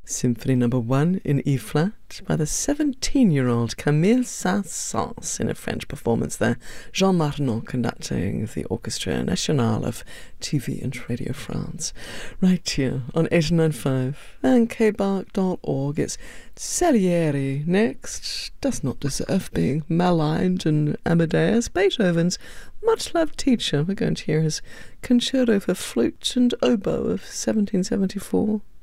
Symphony No. 1 in E-flat by the 17-year-old Camille Saint-Saëns in a French performance there. Jean Martinon conducting the Orchestra Nationale of TV and Radio France. Right here on 89.5 and kbark.org. It's Salieri next. Does not deserve being maligned, and Amadeus, Beethoven's much-loved teacher. We're going to hear his Concerto for Flute and Oboe of 1774.